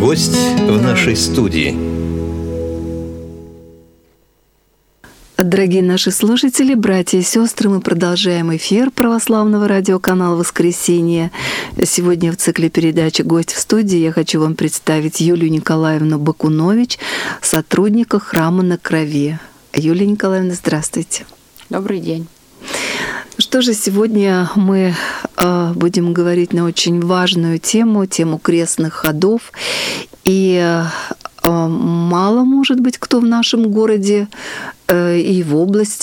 Гость в нашей студии. Дорогие наши слушатели, братья и сестры, мы продолжаем эфир православного радиоканала «Воскресенье». Сегодня в цикле передачи «Гость в студии» я хочу вам представить Юлию Николаевну Бакунович, сотрудника храма на Крови. Юлия Николаевна, здравствуйте. Добрый день. Что же, сегодня мы будем говорить на очень важную тему крестных ходов. И мало, может быть, кто в нашем городе и в области